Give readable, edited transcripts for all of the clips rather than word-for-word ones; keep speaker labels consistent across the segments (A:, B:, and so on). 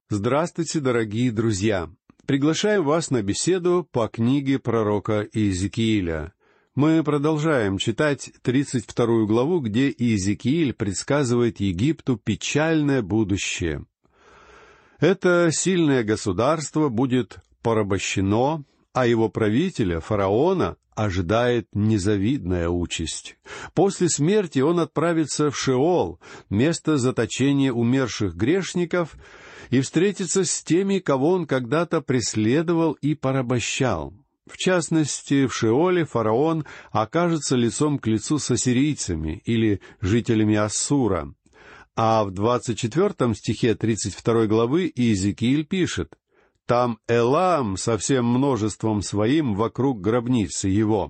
A: Здравствуйте, дорогие друзья! Приглашаем вас на беседу по книге пророка Иезекииля. Мы продолжаем читать 32 главу, где Иезекииль предсказывает Египту печальное будущее. Это сильное государство будет порабощено, а его правителя, фараона, ожидает незавидная участь. После смерти он отправится в Шеол, место заточения умерших грешников, и встретится с теми, кого он когда-то преследовал и порабощал. В частности, в Шеоле фараон окажется лицом к лицу с ассирийцами или жителями Ассура. А в 24 стихе 32 главы Иезекииль пишет: «Там Элам со всем множеством своим вокруг гробницы его».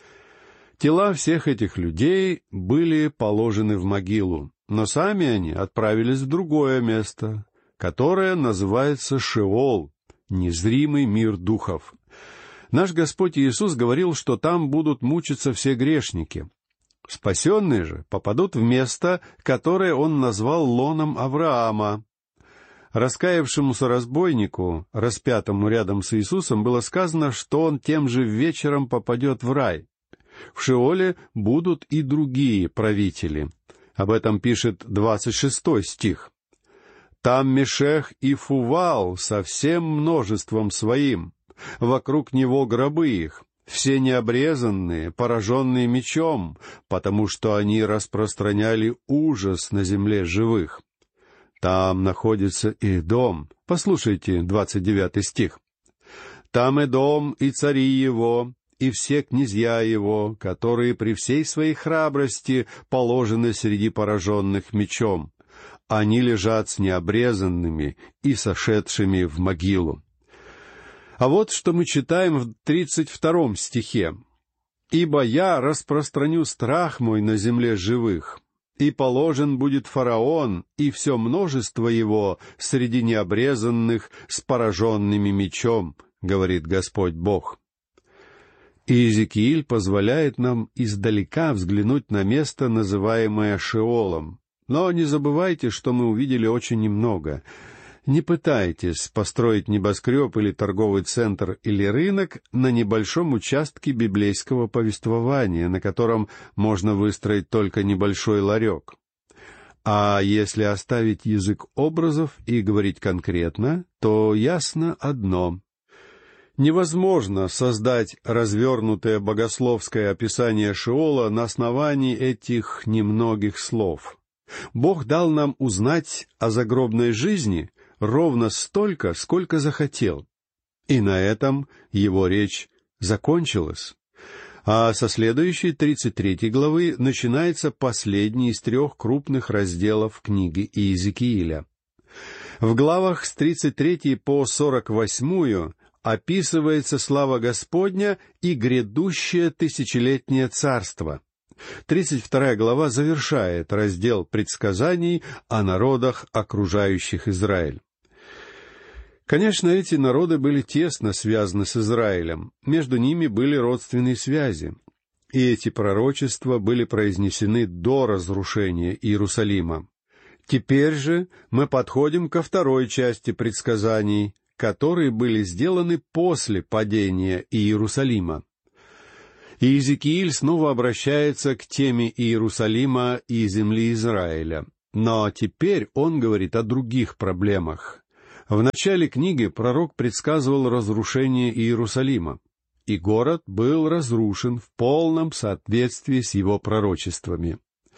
A: Тела всех этих людей были положены в могилу, но сами они отправились в другое место, которое называется Шеол, незримый мир духов. Наш Господь Иисус говорил, что там будут мучиться все грешники. Спасенные же попадут в место, которое Он назвал лоном Авраама. Раскаявшемуся разбойнику, распятому рядом с Иисусом, было сказано, что он тем же вечером попадет в рай. В Шеоле будут и другие правители. Об этом пишет 26 стих. «Там Мешех и Фувал со всем множеством своим, вокруг него гробы их, все необрезанные, пораженные мечом, потому что они распространяли ужас на земле живых». Там находится Эдом. Послушайте 29 стих. «Там Эдом и цари его, и все князья его, которые при всей своей храбрости положены среди пораженных мечом. Они лежат с необрезанными и сошедшими в могилу». А вот что мы читаем в 32 стихе. «Ибо я распространю страх мой на земле живых, и положен будет фараон и все множество его среди необрезанных с пораженными мечом, говорит Господь Бог». Иезекииль позволяет нам издалека взглянуть на место, называемое Шеолом. Но не забывайте, что мы увидели очень немного. Не пытайтесь построить небоскреб или торговый центр или рынок на небольшом участке библейского повествования, на котором можно выстроить только небольшой ларек. А если оставить язык образов и говорить конкретно, то ясно одно. Невозможно создать развернутое богословское описание Шеола на основании этих немногих слов. Бог дал нам узнать о загробной жизни ровно столько, сколько захотел. И на этом его речь закончилась. А со следующей 33 главы начинается последний из 3 крупных разделов книги Иезекииля. В главах с 33 по 48 описывается слава Господня и грядущее тысячелетнее царство. 32 глава завершает раздел предсказаний о народах, окружающих Израиль. Конечно, эти народы были тесно связаны с Израилем, между ними были родственные связи, и эти пророчества были произнесены до разрушения Иерусалима. Теперь же мы подходим ко второй части предсказаний, которые были сделаны после падения Иерусалима. Иезекииль снова обращается к теме Иерусалима и земли Израиля, но теперь он говорит о других проблемах. В начале книги пророк предсказывал разрушение Иерусалима, и город был разрушен в полном соответствии с его пророчествами.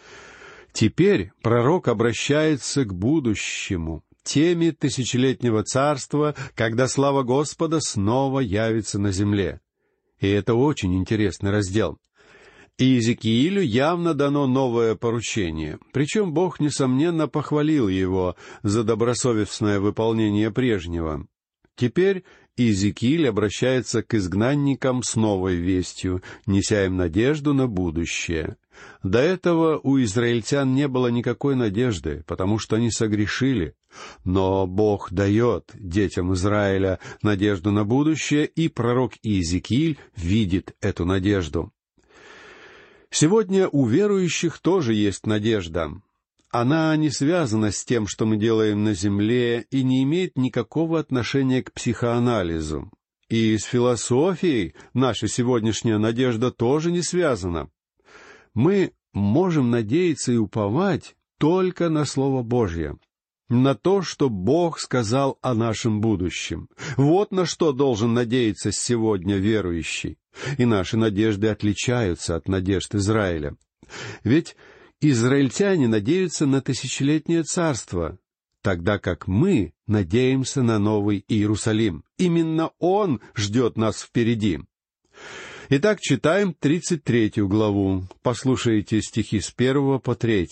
A: Теперь пророк обращается к будущему, теме тысячелетнего царства, когда слава Господа снова явится на земле. И это очень интересный раздел. Иезекиилю явно дано новое поручение, причем Бог, несомненно, похвалил его за добросовестное выполнение прежнего. Теперь Иезекииль обращается к изгнанникам с новой вестью, неся им надежду на будущее. До этого у израильтян не было никакой надежды, потому что они согрешили. Но Бог дает детям Израиля надежду на будущее, и пророк Иезекииль видит эту надежду. Сегодня у верующих тоже есть надежда. Она не связана с тем, что мы делаем на земле, и не имеет никакого отношения к психоанализу. И с философией наша сегодняшняя надежда тоже не связана. Мы можем надеяться и уповать только на Слово Божье, на то, что Бог сказал о нашем будущем. Вот на что должен надеяться сегодня верующий. И наши надежды отличаются от надежд Израиля. Ведь израильтяне надеются на тысячелетнее царство, тогда как мы надеемся на Новый Иерусалим. Именно он ждет нас впереди. Итак, читаем 33 главу. Послушайте стихи с 1 по 3.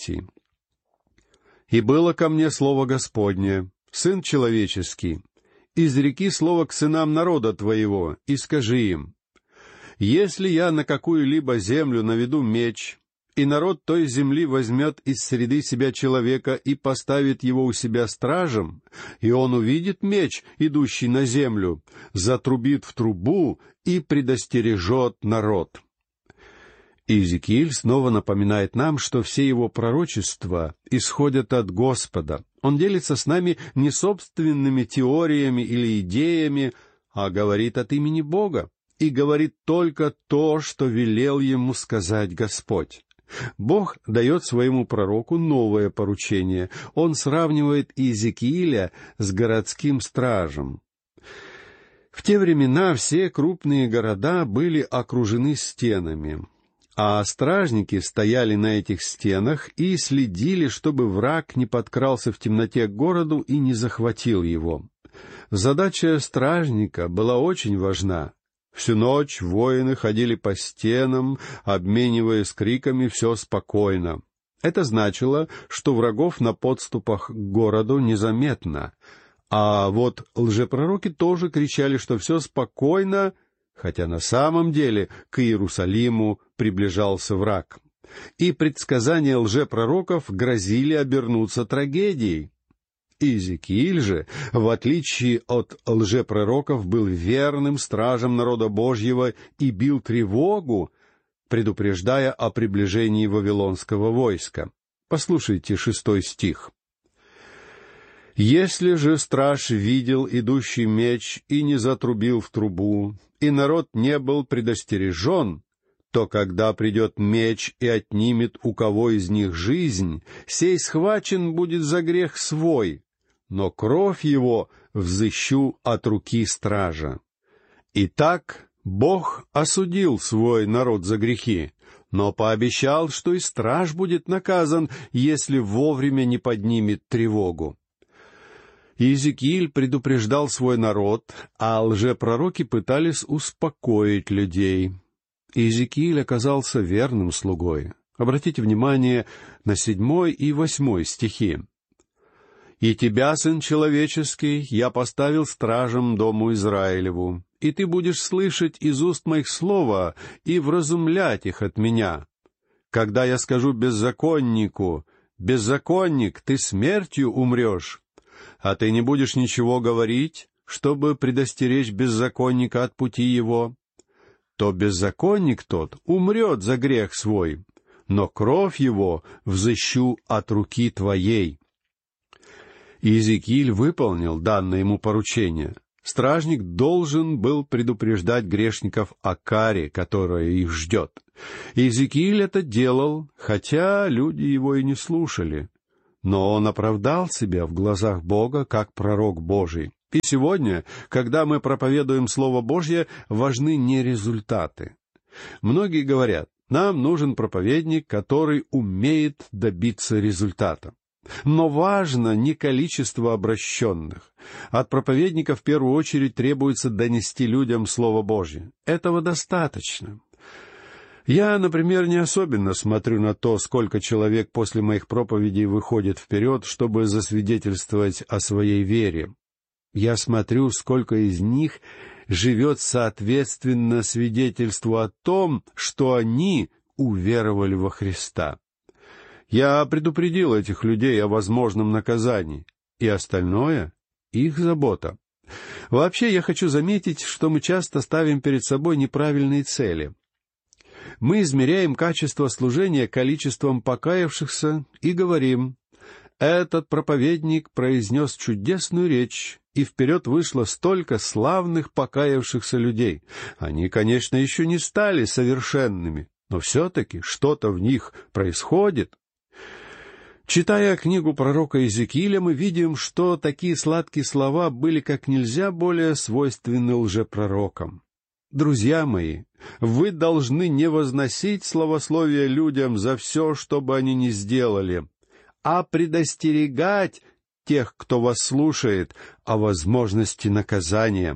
A: «И было ко мне слово Господне, Сын человеческий, изреки слово к сынам народа твоего, и скажи им: если я на какую-либо землю наведу меч, и народ той земли возьмет из среды себя человека и поставит его у себя стражем, и он увидит меч, идущий на землю, затрубит в трубу и предостережет народ». Иезекииль снова напоминает нам, что все его пророчества исходят от Господа. Он делится с нами не собственными теориями или идеями, а говорит от имени Бога, и говорит только то, что велел ему сказать Господь. Бог дает своему пророку новое поручение. Он сравнивает Иезекииля с городским стражем. В те времена все крупные города были окружены стенами, а стражники стояли на этих стенах и следили, чтобы враг не подкрался в темноте к городу и не захватил его. Задача стражника была очень важна. Всю ночь воины ходили по стенам, обмениваясь криками «все спокойно». Это значило, что врагов на подступах к городу незаметно. А вот лжепророки тоже кричали, что все спокойно, хотя на самом деле к Иерусалиму приближался враг. И предсказания лжепророков грозили обернуться трагедией. Иезекииль же, в отличие от лжепророков, был верным стражем народа Божьего и бил тревогу, предупреждая о приближении вавилонского войска. Послушайте 6 стих. «Если же страж видел идущий меч и не затрубил в трубу, и народ не был предостережен, то когда придет меч и отнимет у кого из них жизнь, сей схвачен будет за грех свой, но кровь его взыщу от руки стража. Итак, Бог осудил свой народ за грехи, но пообещал, что и страж будет наказан, если вовремя не поднимет тревогу». Иезекииль предупреждал свой народ, а лжепророки пытались успокоить людей. Иезекииль оказался верным слугой. Обратите внимание на 7 и 8 стихи. «И тебя, сын человеческий, я поставил стражем дому Израилеву, и ты будешь слышать из уст моих слова и вразумлять их от меня. Когда я скажу беззаконнику: беззаконник, ты смертью умрешь, а ты не будешь ничего говорить, чтобы предостеречь беззаконника от пути его, то беззаконник тот умрет за грех свой, но кровь его взыщу от руки твоей». Иезекииль выполнил данное ему поручение. Стражник должен был предупреждать грешников о каре, которая их ждет. Иезекииль это делал, хотя люди его и не слушали. Но он оправдал себя в глазах Бога как пророк Божий. И сегодня, когда мы проповедуем Слово Божье, важны не результаты. Многие говорят: нам нужен проповедник, который умеет добиться результата. Но важно не количество обращенных. От проповедника в первую очередь требуется донести людям Слово Божье. Этого достаточно. Я, например, не особенно смотрю на то, сколько человек после моих проповедей выходит вперед, чтобы засвидетельствовать о своей вере. Я смотрю, сколько из них живет соответственно свидетельству о том, что они уверовали во Христа. Я предупредил этих людей о возможном наказании, и остальное — их забота. Вообще, я хочу заметить, что мы часто ставим перед собой неправильные цели. Мы измеряем качество служения количеством покаявшихся и говорим: Этот проповедник произнес чудесную речь, и вперед вышло столько славных покаявшихся людей. Они, конечно, еще не стали совершенными, но все-таки что-то в них происходит. Читая книгу пророка Иезекииля, мы видим, что такие сладкие слова были как нельзя более свойственны лжепророкам. Друзья мои, вы должны не возносить славословие людям за все, что бы они ни сделали, а предостерегать тех, кто вас слушает, о возможности наказания.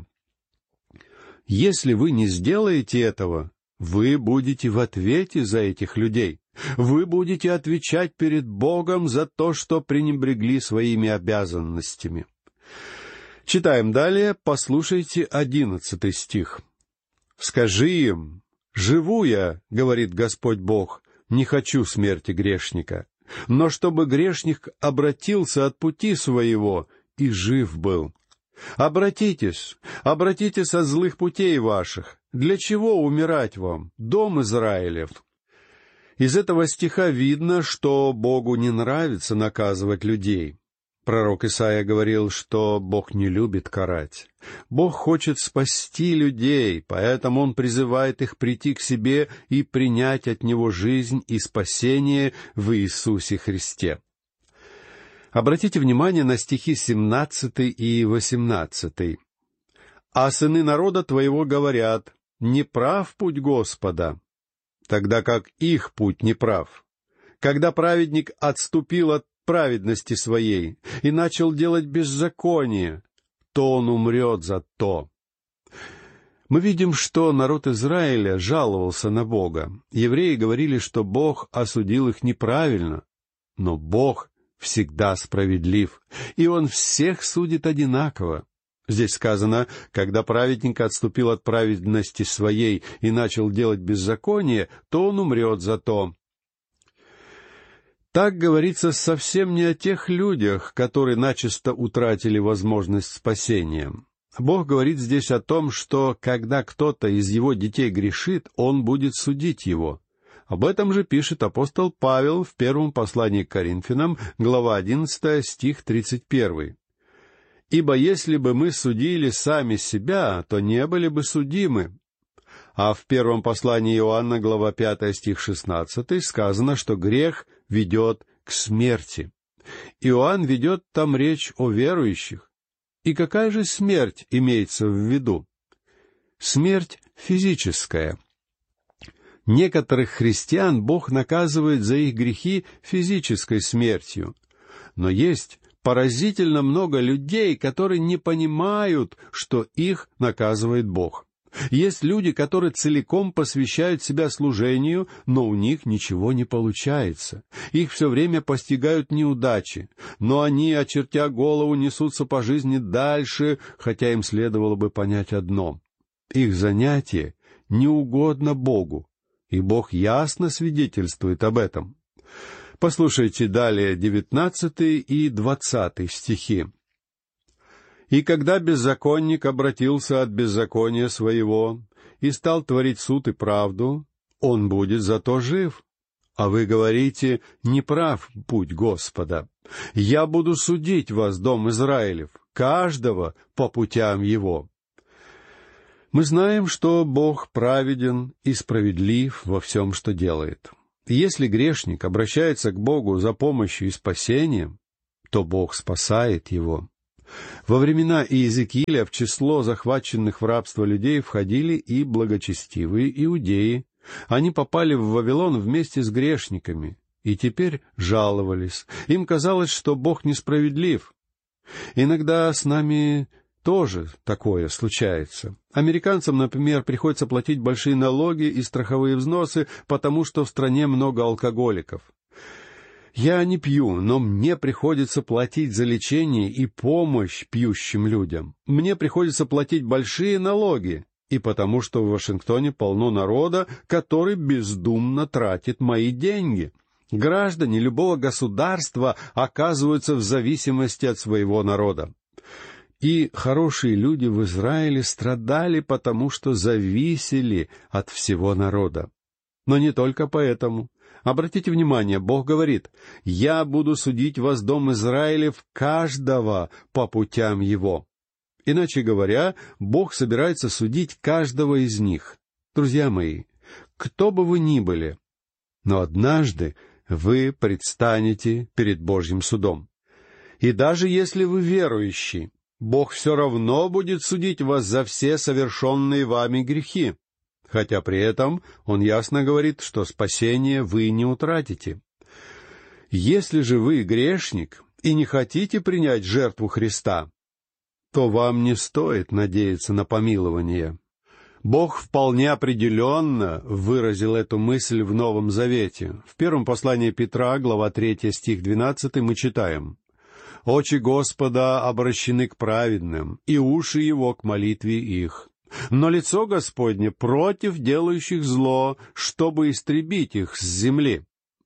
A: Если вы не сделаете этого, вы будете в ответе за этих людей. Вы будете отвечать перед Богом за то, что пренебрегли своими обязанностями. Читаем далее, послушайте 11 стих. «Скажи им, живу я, — говорит Господь Бог, — не хочу смерти грешника, но чтобы грешник обратился от пути своего и жив был. Обратитесь от злых путей ваших. Для чего умирать вам, дом Израилев?» Из этого стиха видно, что Богу не нравится наказывать людей. Пророк Исаия говорил, что Бог не любит карать. Бог хочет спасти людей, поэтому Он призывает их прийти к себе и принять от Него жизнь и спасение в Иисусе Христе. Обратите внимание на стихи 17 и 18. «А сыны народа твоего говорят, не прав путь Господа, тогда как их путь неправ. Когда праведник отступил от праведности своей и начал делать беззаконие, то он умрет за то». Мы видим, что народ Израиля жаловался на Бога. Евреи говорили, что Бог осудил их неправильно, но Бог всегда справедлив, и Он всех судит одинаково. Здесь сказано, когда праведник отступил от праведности своей и начал делать беззаконие, то он умрет за то. Так говорится совсем не о тех людях, которые начисто утратили возможность спасения. Бог говорит здесь о том, что когда кто-то из его детей грешит, он будет судить его. Об этом же пишет апостол Павел в первом послании к Коринфянам, глава 11, стих 31. «Ибо если бы мы судили сами себя, то не были бы судимы». А в первом послании Иоанна, глава 5, стих 16, сказано, что грех ведет к смерти. Иоанн ведет там речь о верующих. И какая же смерть имеется в виду? Смерть физическая. Некоторых христиан Бог наказывает за их грехи физической смертью. Но есть поразительно много людей, которые не понимают, что их наказывает Бог. Есть люди, которые целиком посвящают себя служению, но у них ничего не получается. Их все время постигают неудачи, но они, очертя голову, несутся по жизни дальше, хотя им следовало бы понять одно: их занятие не угодно Богу, и Бог ясно свидетельствует об этом. Послушайте далее 19 и 20 стихи. «И когда беззаконник обратился от беззакония своего и стал творить суд и правду, он будет зато жив. А вы говорите, не прав путь Господа. Я буду судить вас, дом Израилев, каждого по путям его». Мы знаем, что Бог праведен и справедлив во всем, что делает. Если грешник обращается к Богу за помощью и спасением, то Бог спасает его. Во времена Иезекииля в число захваченных в рабство людей входили и благочестивые иудеи. Они попали в Вавилон вместе с грешниками и теперь жаловались. Им казалось, что Бог несправедлив. Иногда с нами тоже такое случается. Американцам, например, приходится платить большие налоги и страховые взносы, потому что в стране много алкоголиков. Я не пью, но мне приходится платить за лечение и помощь пьющим людям. Мне приходится платить большие налоги, и потому что в Вашингтоне полно народа, который бездумно тратит мои деньги. Граждане любого государства оказываются в зависимости от своего народа. И хорошие люди в Израиле страдали, потому что зависели от всего народа. Но не только поэтому. Обратите внимание, Бог говорит: «Я буду судить вас, дом Израилев, каждого по путям его». Иначе говоря, Бог собирается судить каждого из них. Друзья мои, кто бы вы ни были, но однажды вы предстанете перед Божьим судом. И даже если вы верующий, Бог все равно будет судить вас за все совершенные вами грехи, хотя при этом Он ясно говорит, что спасение вы не утратите. Если же вы грешник и не хотите принять жертву Христа, то вам не стоит надеяться на помилование. Бог вполне определенно выразил эту мысль в Новом Завете. В первом послании Петра, глава 3, стих 12, мы читаем: «Очи Господа обращены к праведным, и уши Его к молитве их. Но лицо Господне против делающих зло, чтобы истребить их с земли».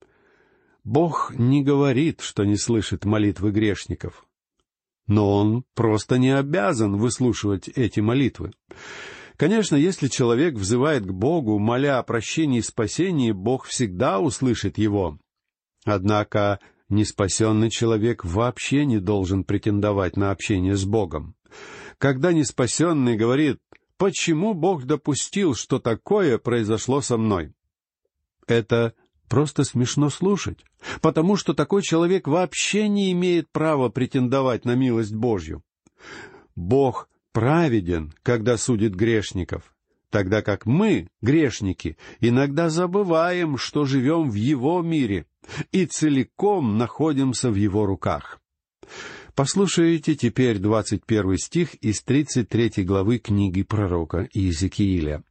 A: Бог не говорит, что не слышит молитвы грешников, но Он просто не обязан выслушивать эти молитвы. Конечно, если человек взывает к Богу, моля о прощении и спасении, Бог всегда услышит его. Однако неспасенный человек вообще не должен претендовать на общение с Богом. Когда неспасенный говорит: «Почему Бог допустил, что такое произошло со мной?» Это просто смешно слушать, потому что такой человек вообще не имеет права претендовать на милость Божью. Бог праведен, когда судит грешников, тогда как мы, грешники, иногда забываем, что живем в Его мире и целиком находимся в Его руках. Послушайте теперь 21 стих из 33 главы книги пророка Иезекииля.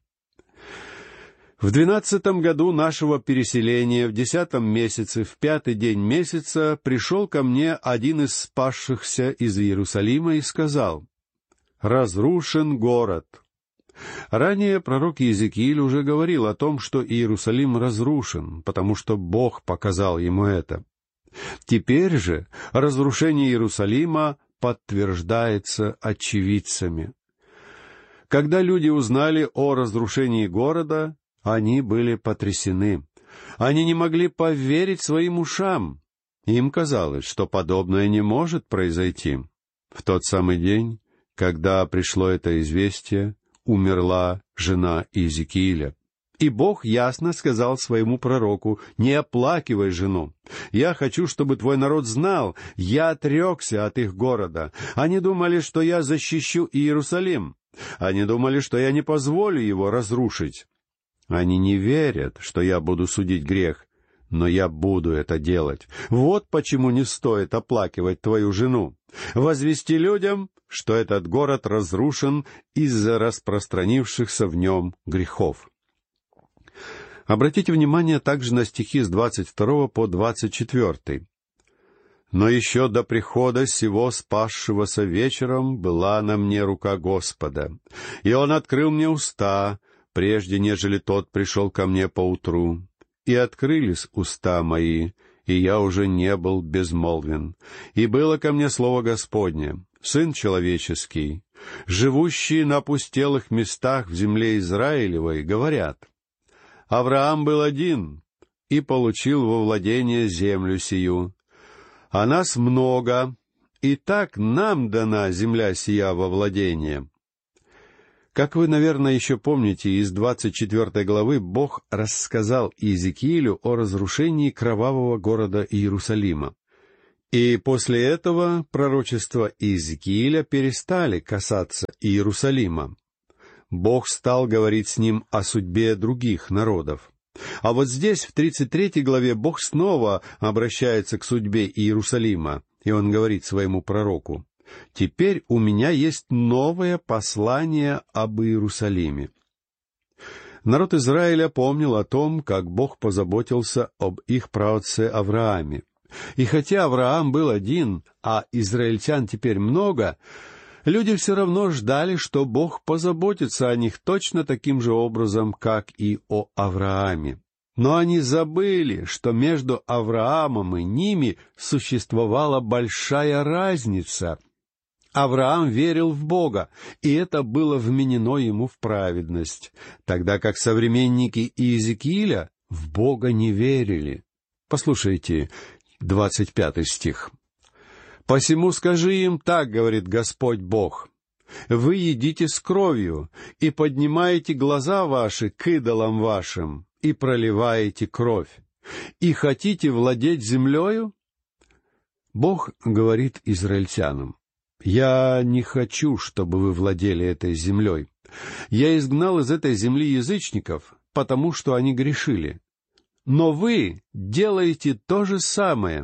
A: «В 12 году нашего переселения, в 10 месяце, в 5 день месяца, пришел ко мне один из спасшихся из Иерусалима и сказал: «Разрушен город». Ранее пророк Иезекииль уже говорил о том, что Иерусалим разрушен, потому что Бог показал ему это. Теперь же разрушение Иерусалима подтверждается очевидцами. Когда люди узнали о разрушении города, они были потрясены. Они не могли поверить своим ушам. Им казалось, что подобное не может произойти. В тот самый день, когда пришло это известие, умерла жена Иезекииля. И Бог ясно сказал своему пророку: «Не оплакивай жену. Я хочу, чтобы твой народ знал, я отрекся от их города. Они думали, что я защищу Иерусалим. Они думали, что я не позволю его разрушить. Они не верят, что я буду судить грех, но я буду это делать. Вот почему не стоит оплакивать твою жену. Возвести людям, что этот город разрушен из-за распространившихся в нем грехов». Обратите внимание также на стихи с 22 по 24. «Но еще до прихода сего спасшегося вечером была на мне рука Господа, и Он открыл мне уста, прежде нежели тот пришел ко мне поутру. И открылись уста мои, и я уже не был безмолвен. И было ко мне слово Господне: Сын человеческий, живущие на опустелых местах в земле Израилевой говорят: Авраам был один и получил во владение землю сию. А нас много, и так нам дана земля сия во владение». Как вы, наверное, еще помните, из 24 главы Бог рассказал Иезекиилю о разрушении кровавого города Иерусалима. И после этого пророчества Иезекииля перестали касаться Иерусалима. Бог стал говорить с ним о судьбе других народов. А вот здесь, в 33 главе, Бог снова обращается к судьбе Иерусалима, и Он говорит своему пророку: «Теперь у меня есть новое послание об Иерусалиме». Народ Израиля помнил о том, как Бог позаботился об их праотце Аврааме. И хотя Авраам был один, а израильтян теперь много, люди все равно ждали, что Бог позаботится о них точно таким же образом, как и о Аврааме. Но они забыли, что между Авраамом и ними существовала большая разница. Авраам верил в Бога, и это было вменено ему в праведность, тогда как современники Иезекииля в Бога не верили. Послушайте 25 стих. «Посему скажи им так, говорит Господь Бог, вы едите с кровью и поднимаете глаза ваши к идолам вашим и проливаете кровь, и хотите владеть землею?» Бог говорит израильтянам: «Я не хочу, чтобы вы владели этой землей. Я изгнал из этой земли язычников, потому что они грешили. Но вы делаете то же самое».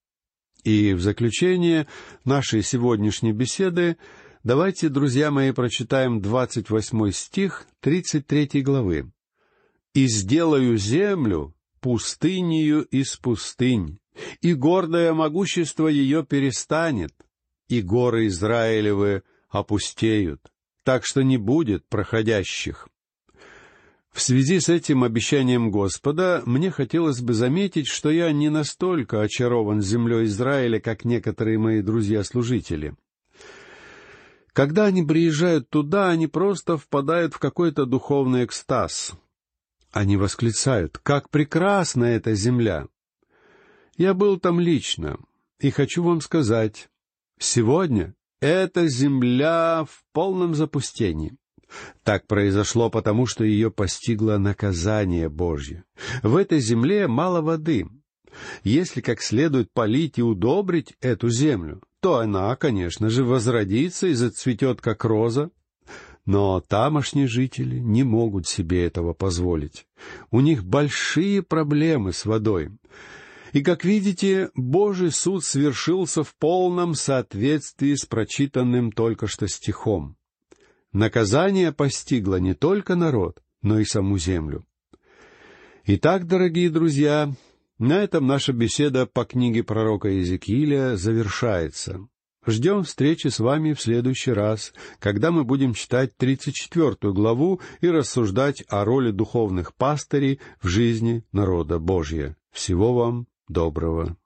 A: И в заключение нашей сегодняшней беседы давайте, друзья мои, прочитаем 28 стих 33 главы. «И сделаю землю пустынею из пустынь, и гордое могущество ее перестанет, и горы Израилевы опустеют, так что не будет проходящих». В связи с этим обещанием Господа мне хотелось бы заметить, что я не настолько очарован землей Израиля, как некоторые мои друзья-служители. Когда они приезжают туда, они просто впадают в какой-то духовный экстаз. Они восклицают: «Как прекрасна эта земля!» Я был там лично, и хочу вам сказать, сегодня эта земля в полном запустении. Так произошло потому, что ее постигло наказание Божье. В этой земле мало воды. Если как следует полить и удобрить эту землю, то она, конечно же, возродится и зацветет, как роза. Но тамошние жители не могут себе этого позволить. У них большие проблемы с водой. И, как видите, Божий суд свершился в полном соответствии с прочитанным только что стихом. Наказание постигло не только народ, но и саму землю. Итак, дорогие друзья, на этом наша беседа по книге пророка Иезекииля завершается. Ждем встречи с вами в следующий раз, когда мы будем читать 34 главу и рассуждать о роли духовных пастырей в жизни народа Божия. Всего вам доброго.